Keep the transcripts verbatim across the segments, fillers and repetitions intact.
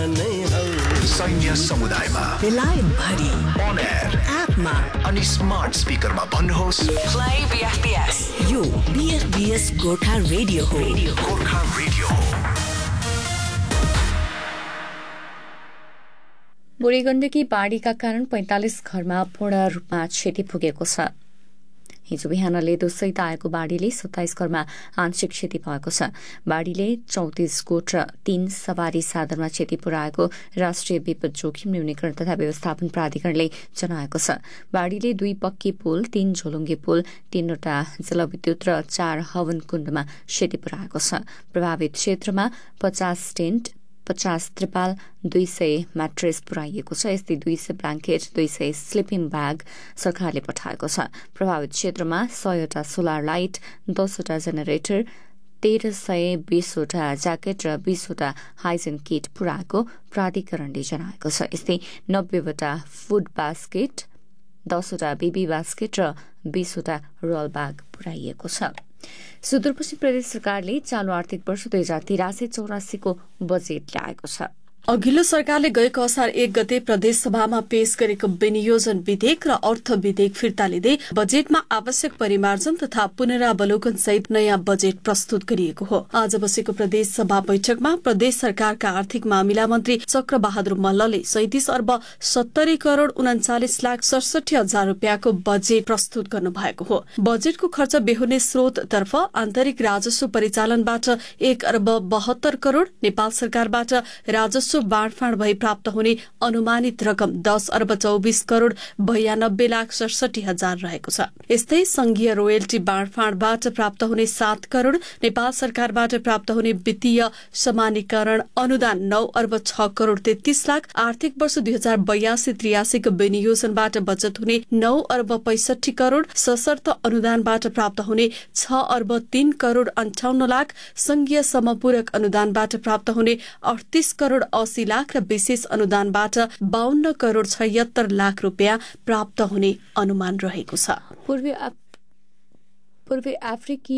नै हौ। सैन्य समुदायमा बेलायत भरि अन एयर एपमा अनि स्मार्ट स्पिकरमा भन्नुहोस् प्ले बीएफबीएस। यो बीएफबीएस गोर्खा रेडियो हो। गोर्खा रेडियो हो। बुढी गण्डकी बाढीका कारण पैंतालिस घरमा पूर्ण रूपमा क्षति पुगेको छ। हिजो बिहान लेदोसहित आएको बाढीले सत्ताइस घरमा आंशिक क्षति भएको छ। बाढीले चौतिस गोठ र तीन सवारी साधनमा क्षति पुर्याएको राष्ट्रिय विपद जोखिम न्यूनीकरण तथा व्यवस्थापन प्राधिकरणले जनाएको छ। बाढीले दुई पक्की पुल, तीन झोलुङ्गे पुल, तीनवटा जलविद्युत र चार हवन कुण्डमा क्षति पुर्याएको छ। प्रभावित क्षेत्रमा पचास टेन्ट, पचास त्रिपाल, दुई सय म्याट्रेस पुर्याइएको छ। यस्तै दुई सय ब्ल्याङ्केट, दुई सय स्लिपिङ ब्याग सरकारले पठाएको छ। प्रभावित क्षेत्रमा सयवटा सोलर लाइट, दसवटा जेनेरेटर, तेह्र सय बीसवटा ज्याकेट र बीसवटा हाइजेन किट पुर्याएको प्राधिकरणले जनाएको छ। यस्तै नब्बेवटा फुड बास्केट, दसवटा बेबी बास्केट र बीसवटा रोल ब्याग पुर्याइएको छ। सुदूरपश्चिम प्रदेश सरकारले चालू आर्थिक वर्ष दुई हजार तिरासी चौरासीको बजेट ल्याएको छ। अघिल्लो सरकारले गएको असार एक गते प्रदेश सभामा पेश गरेको विनियोजन विधेयक र अर्थ विधेयक फिर्ता लिँदै बजेटमा आवश्यक परिमार्जन तथा पुनरावलोकन सहित नयाँ बजेट प्रस्तुत गरिएको हो। आज बसेको प्रदेश सभा बैठकमा प्रदेश सरकारका आर्थिक मामिला मन्त्री चक्र बहादुर मल्लले सैतिस अर्ब सत्तरी करोड़ उनाचालिस लाख सडसठी हजार रूपियाँको बजेट प्रस्तुत गर्नु भएको हो। बजेटको खर्च बेहोर्ने स्रोततर्फ आन्तरिक राजस्व परिचालनबाट एक अर्ब बहत्तर करोड़, नेपाल सरकारबाट राजस्व बाँडफाँड भई प्राप्त हुने अनुमानित रकम दस अर्ब चौबिस करोड़ बयानब्बे लाख सडसठी हजार रहेको छ। यस्तै संघीय रोयल्टी बाँडफाँडबाट प्राप्त हुने सात करोड़, नेपाल सरकारबाट प्राप्त हुने वित्तीय समानीकरण अनुदान नौ अर्ब छ करोड़ तेत्तीस लाख, आर्थिक वर्ष दुई हजार बयासी त्रियासीको विनियोजनबाट बचत हुने नौ अर्ब पैंसठी करोड़, सशर्त अनुदानबाट प्राप्त हुने छ अर्ब तीन करोड़ अन्ठाउन्न लाख, संघीय समपूरक अनुदानबाट प्राप्त हुने अडतीस करोड़ अस्सी लाख र विशेष अनुदानबाट बाहन्न करोड़ छयत्तर लाख रूपियाँ प्राप्त हुने अनुमान रहेको छ। पूर्वी पूर्वी अफ्रिकी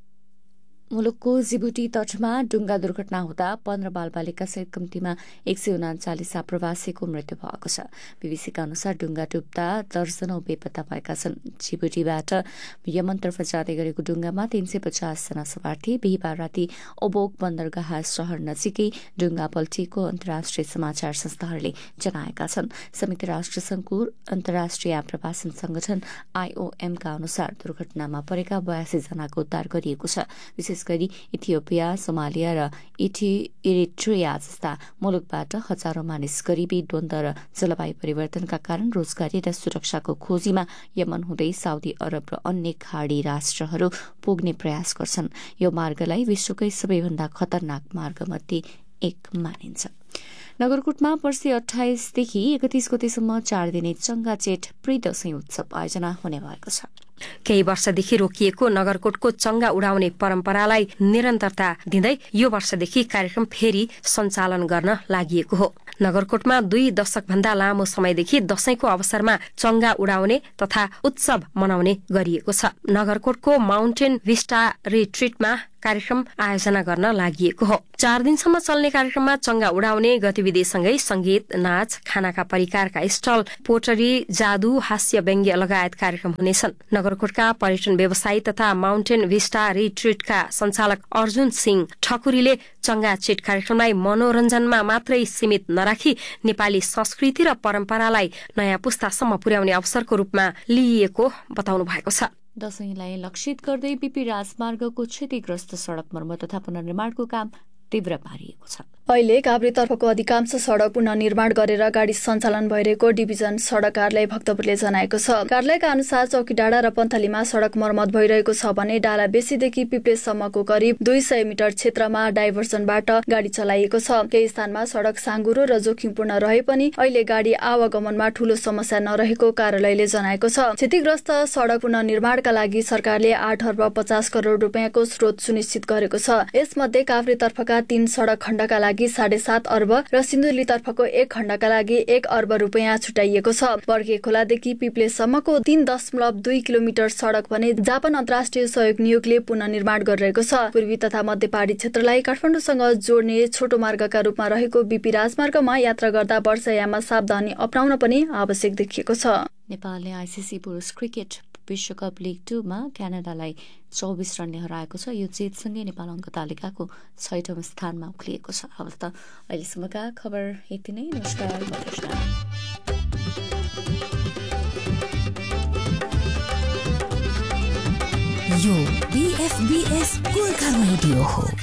मुलुकको जिबुटी तटमा डुङ्गा दुर्घटना हुँदा पन्ध्र बालबालिका सहित कम्तीमा एक सय उनाचालिस आप्रवासीको मृत्यु भएको छ। बीबीसीका अनुसार डुङ्गा डुब्दा दर्जनौं बेपत्ता भएका छन्। जिबुटीबाट यमनतर्फ जाँदै गरेको डुङ्गामा तीन सय पचासजना सवार थिए। बिहिबार राति ओबोक बन्दरगाह शहर नजिकै डुङ्गा पल्टिएको अन्तर्राष्ट्रिय समाचार संस्थाहरूले जनाएका छन्। संयुक्त राष्ट्र संघको अन्तर्राष्ट्रिय आप्रवासन संगठन आईओएमका अनुसार दुर्घटनामा परेका बयासी जनाको उद्धार गरिएको छ। विशेष गरी इथियोपिया, सोमालिया र इरिट्रिया जस्ता मुलुकबाट हजारौं मानिस गरीबी, द्वन्द र जलवायु परिवर्तनका कारण रोजगारी र सुरक्षाको खोजीमा यमन हुँदै साउदी अरब र अन्य खाडी राष्ट्रहरू पुग्ने प्रयास गर्छन्। यो मार्गलाई विश्वकै सबैभन्दा खतरनाक मार्गमध्ये एक मानिन्छ। नगरकोटमा पर्सि अठाइसदेखि एकतीस गतेसम्म चार दिने चंगा चेट प्रिदशैं उत्सव आयोजना हुने भएको छ। केही वर्षदेखि रोकिएको नगरकोटको चंगा उडाउने परम्परालाई निरन्तरता दिँदै यो वर्षदेखि कार्यक्रम फेरि सञ्चालन गर्न लागि हो। नगरकोटमा दुई दशक भन्दा लामो समयदेखि दशैंको अवसरमा चंगा उडाउने तथा उत्सव मनाउने गरिएको छ। नगरकोटको माउन्टेन विस्टा रिट्रिटमा कार्यक्रम आयोजना गर्न लागि हो। चार दिनसम्म चल्ने कार्यक्रममा चंगा उडाउने गतिविधिसँगै संगीत, नाच, खानाका परिकारका स्टल, पोटरी, जादु, हास्य व्यङ्ग्य लगायत कार्यक्रम हुनेछन्। नगरकोटका पर्यटन व्यवसायी तथा माउन्टेन विस्टा रिट्रिटका सञ्चालक अर्जुन सिंह ठकुरीले चंगा चेट कार्यक्रमलाई मनोरञ्जनमा मात्रै सीमित नराखी नेपाली संस्कृति र परम्परालाई नयाँ पुस्तासम्म पुर्याउने अवसरको रूपमा लिइएको बताउनु भएको छ। दशैंलाई लक्षित गर्दै बीपी राजमार्गको क्षतिग्रस्त सड़क मर्मत तथा पुनर्निर्माणको काम तीव्र पारिएको छ। अहिले काभ्रेतर्फको अधिकांश सड़क पुनर्निर्माण गरेर गाड़ी सञ्चालन भइरहेको डिभिजन सड़क कार्यालय भक्तपुरले जनाएको छ। कार्यालयका अनुसार चौकीडाँडा र पन्थलीमा सड़क मर्मत भइरहेको छ भने डाला बेसीदेखि पिप्लेसम्मको करिब दुई सय मिटर क्षेत्रमा डाइभर्जनबाट गाड़ी चलाइएको छ। केही स्थानमा सड़क साँघुरो र जोखिमपूर्ण रहे पनि अहिले गाड़ी आवागमनमा ठूलो समस्या नरहेको कार्यालयले जनाएको छ। क्षतिग्रस्त सड़क पुनर्निर्माणका लागि सरकारले आठ अर्ब पचास करोड़ रुपियाँको स्रोत सुनिश्चित गरेको छ। यसमध्ये काभ्रेतर्फका तीन सड़क खण्डका लागि लागि साढे सात अर्ब र सिन्धुलीतर्फको एक खण्डका लागि एक अर्ब रुपियाँ छुट्याइएको छ। बर्के खोलादेखि पिप्लेसम्मको तीन दशमलव दुई किलोमिटर सड़क भने जापान अन्तर्राष्ट्रिय सहयोग नियोगले पुनर्निर्माण गरिरहेको छ। पूर्वी तथा मध्य पहाडी क्षेत्रलाई काठमाडौँसँग जोड्ने छोटो मार्गका रूपमा रहेको बीपी राजमार्गमा यात्रा गर्दा वर्षायाममा सावधानी अपनाउन पनि आवश्यक देखिएको छ। नेपालले आइसिसी पुरुष क्रिकेट विश्वकप लिग टूमा क्यानाडालाई चौबिस रनले हराएको छ। यो जितसँगै नेपाल अङ्क तालिकाको छैटौं स्थानमा उक्लिएको छ। अब त अहिलेसम्मका खबर यति नै। नमस्कार। यो बीएफबीएस गोर्खा रेडियो हो।